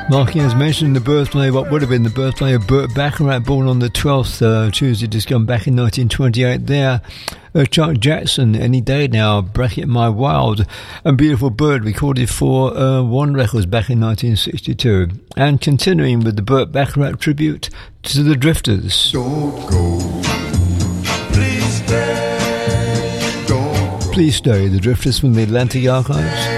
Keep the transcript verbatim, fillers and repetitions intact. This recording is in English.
Marking as mentioned the birthday, what would have been the birthday of Burt Bacharach, born on the twelfth, uh, Tuesday, just gone back in nineteen twenty-eight there. Uh, Chuck Jackson, Any Day Now, Bracket My Wild, and Beautiful Bird, recorded for uh, One Records back in nineteen sixty-two. And continuing with the Burt Bacharach tribute to the Drifters. Don't go, please stay, don't. Please Stay, the Drifters from the Atlantic Archives.